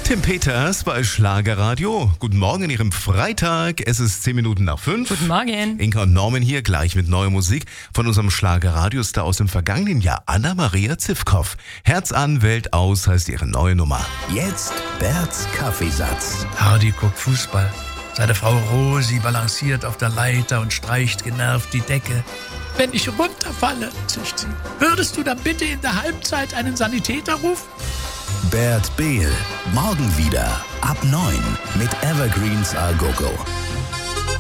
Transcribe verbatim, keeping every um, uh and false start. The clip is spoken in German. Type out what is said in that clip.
Tim Peters bei Schlagerradio. Guten Morgen in Ihrem Freitag. Es ist zehn Minuten nach fünf. Guten Morgen. Inka und Norman hier, gleich mit neuer Musik von unserem Schlagerradiostar aus dem vergangenen Jahr, Anna-Maria Zivkow. Herz an, Welt aus heißt ihre neue Nummer. Jetzt Berts Kaffeesatz. Hardy guckt Fußball. Seine Frau Rosi balanciert auf der Leiter und streicht genervt die Decke. Wenn ich runterfalle, zischt sie, würdest du dann bitte in der Halbzeit einen Sanitäter rufen? Bert Behl. Morgen wieder ab neun mit Evergreens A Go Go.